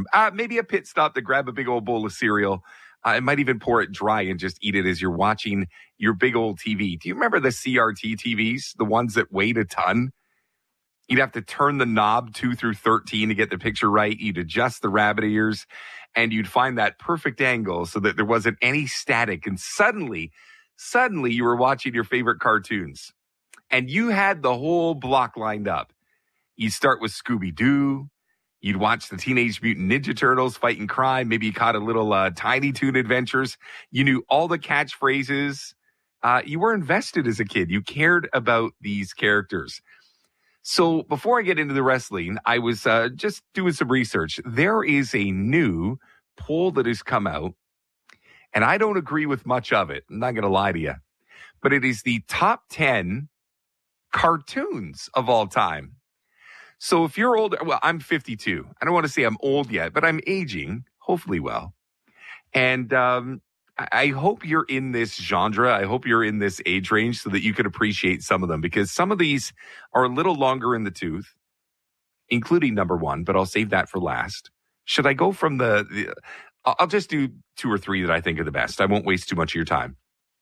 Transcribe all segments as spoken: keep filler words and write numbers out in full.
bathroom. Uh, maybe a pit stop to grab a big old bowl of cereal. I might even pour it dry and just eat it as you're watching your big old T V. Do you remember the C R T T Vs, the ones that weighed a ton? You'd have to turn the knob two through thirteen to get the picture right. You'd adjust the rabbit ears, and you'd find that perfect angle so that there wasn't any static. And suddenly, suddenly you were watching your favorite cartoons. And you had the whole block lined up. You'd start with Scooby-Doo. You'd watch the Teenage Mutant Ninja Turtles fighting crime. Maybe you caught a little uh, Tiny Toon Adventures. You knew all the catchphrases. Uh, you were invested as a kid. You cared about these characters. So before I get into the wrestling, I was uh, just doing some research. There is a new poll that has come out, and I don't agree with much of it. I'm not going to lie to you. But it is the top ten cartoons of all time. So if you're older, well, I'm fifty-two. I don't want to say I'm old yet, but I'm aging, hopefully well. And um, I hope you're in this genre. I hope you're in this age range so that you can appreciate some of them, because some of these are a little longer in the tooth, including number one, but I'll save that for last. Should I go from the, the I'll just do two or three that I think are the best. I won't waste too much of your time.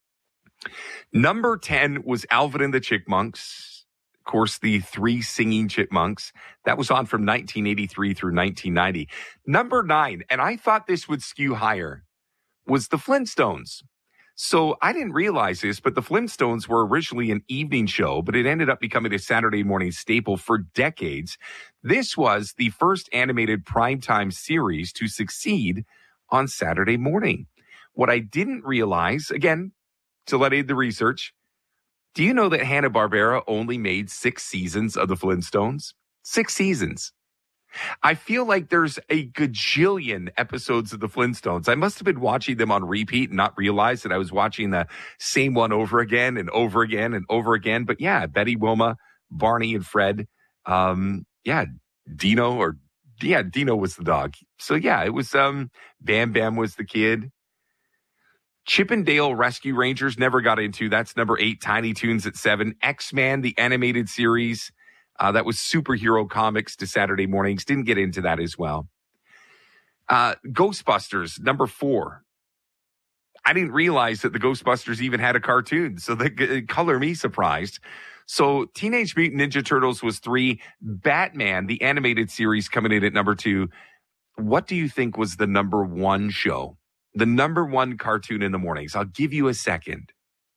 Number ten was Alvin and the Chipmunks. Of course, the three singing chipmunks. That was on from nineteen eighty-three through nineteen ninety. Number nine, and I thought this would skew higher, was the Flintstones. So I didn't realize this, but the Flintstones were originally an evening show, but it ended up becoming a Saturday morning staple for decades. This was the first animated primetime series to succeed on Saturday morning. What I didn't realize, again, till I did the research, do you know that Hanna-Barbera only made six seasons of the Flintstones? Six seasons. I feel like there's a gajillion episodes of the Flintstones. I must have been watching them on repeat and not realize that I was watching the same one over again and over again and over again. But yeah, Betty, Wilma, Barney, and Fred. Um, yeah, Dino or yeah, Dino was the dog. So yeah, it was um, Bam Bam was the kid. Chip and Dale Rescue Rangers never got into. That's number eight. Tiny Toons at seven. X-Men, the animated series. Uh, that was superhero comics to Saturday mornings. Didn't get into that as well. Uh, Ghostbusters, number four. I didn't realize that the Ghostbusters even had a cartoon, so the color me surprised. So Teenage Mutant Ninja Turtles was three. Batman, the animated series, coming in at number two. What do you think was the number one show? The number one cartoon in the mornings. I'll give you a second.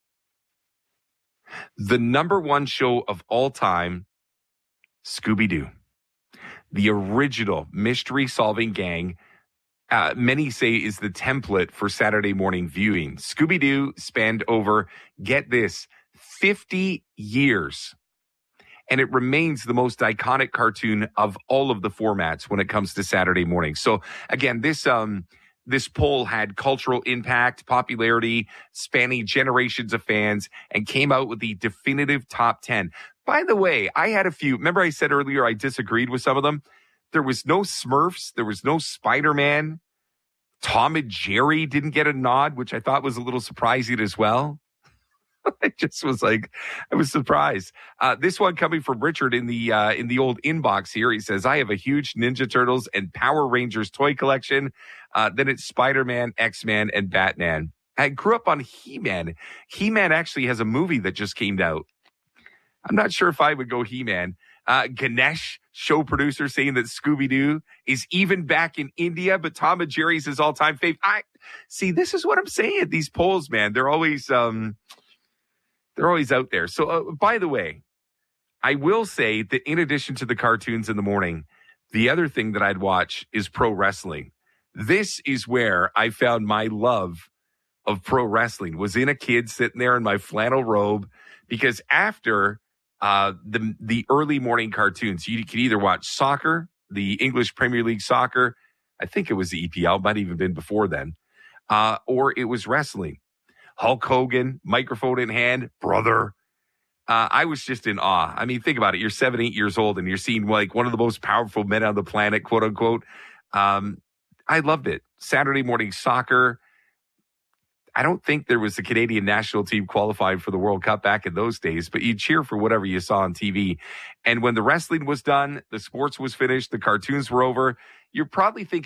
The number one show of all time, Scooby-Doo. The original mystery-solving gang, uh, many say is the template for Saturday morning viewing. Scooby-Doo spanned over, get this, fifty years. And it remains the most iconic cartoon of all of the formats when it comes to Saturday morning. So, again, this... um. This poll had cultural impact, popularity, spanning generations of fans, and came out with the definitive top ten. By the way, I had a few. Remember I said earlier I disagreed with some of them? There was no Smurfs. There was no Spider-Man. Tom and Jerry didn't get a nod, which I thought was a little surprising as well. I just was like, I was surprised. Uh, this one coming from Richard in the uh, in the old inbox here. He says, I have a huge Ninja Turtles and Power Rangers toy collection. Uh, then it's Spider-Man, X-Men, and Batman. I grew up on He-Man. He-Man actually has a movie that just came out. I'm not sure if I would go He-Man. Uh, Ganesh, show producer, saying that Scooby-Doo is even back in India, but Tom and Jerry's his all-time fave. I see, this is what I'm saying. These polls, man, they're always... Um, They're always out there. So, uh, by the way, I will say that in addition to the cartoons in the morning, the other thing that I'd watch is pro wrestling. This is where I found my love of pro wrestling, was in a kid sitting there in my flannel robe, because after uh, the, the early morning cartoons, you could either watch soccer, the English Premier League soccer, I think it was the E P L, might have even been before then, uh, or it was wrestling. Hulk Hogan, microphone in hand, brother. Uh, I was just in awe. I mean, think about it. You're seven, eight years old, and you're seeing like one of the most powerful men on the planet, quote unquote. Um, I loved it. Saturday morning soccer. I don't think there was a Canadian national team qualified for the World Cup back in those days, but you cheer for whatever you saw on T V. And when the wrestling was done, the sports was finished, the cartoons were over, you're probably thinking,